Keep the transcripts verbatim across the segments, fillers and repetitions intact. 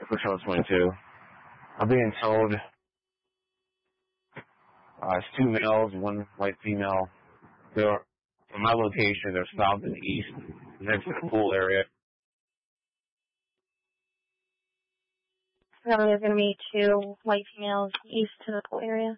Patrol twenty-two. I'm being told uh, it's two males, one white female. They're, from my location, they're south and east, next to the pool area. So there's going to be two white females east to the pool area.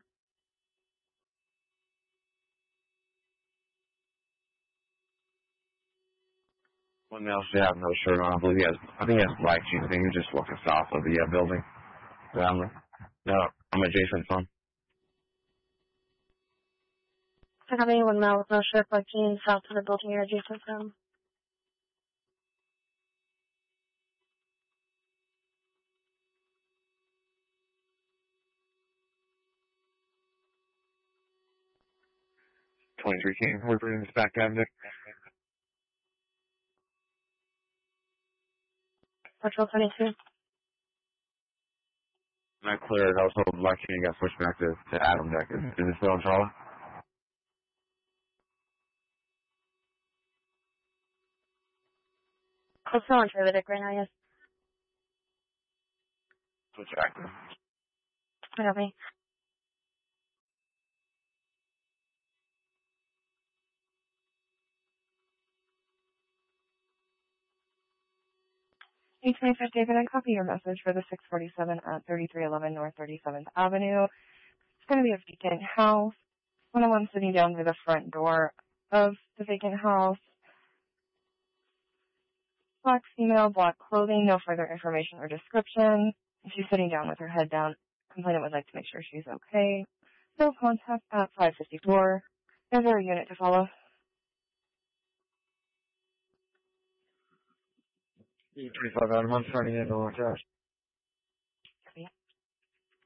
One male should have no shirt on. I believe he has, I think he has black jeans. I think he's just walking south of the uh, building. Yeah, I'm, no, I'm adjacent from. So having one male with no shirt, black jeans, south to the building you're adjacent from. twenty-three King, we're bringing this back down, Nick. Patrol twenty-two. Not clear. I was told Black King got pushed back to, to Adam Deck. Is, is it still on Charlie? I'm still on Trevor Dick right now, yes. Switch active. Copy. eight twenty-five David, I copy your message for the six forty-seven at thirty-three eleven North thirty-seventh Avenue. It's going to be a vacant house. One of them sitting down near the front door of the vacant house. Black female, black clothing, no further information or description. She's sitting down with her head down. Complainant would like to make sure she's okay. No contact at five fifty-four. Is there a unit to follow? twenty-five Adam, I'm trying to handle on Josh.